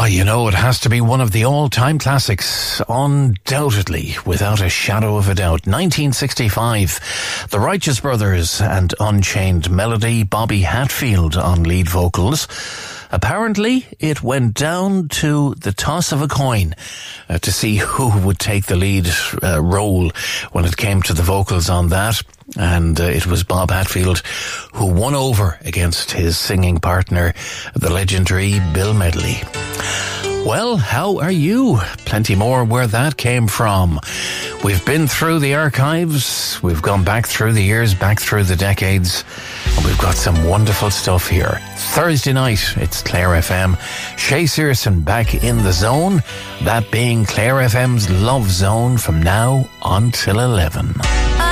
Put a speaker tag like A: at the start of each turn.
A: Oh, you know, it has to be one of the all-time classics, undoubtedly, without a shadow of a doubt. 1965, The Righteous Brothers and Unchained Melody, Bobby Hatfield on lead vocals. Apparently, it went down to the toss of a coin to see who would take the lead role when it came to the vocals on that. And it was Bob Hatfield who won over against his singing partner, the legendary Bill Medley. Well, how are you? Plenty more where that came from. We've been through the archives, we've gone back through the years, back through the decades, and we've got some wonderful stuff here. Thursday night, it's Clare FM. Shay Searson back in the zone, that being Clare FM's Love Zone from now until 11.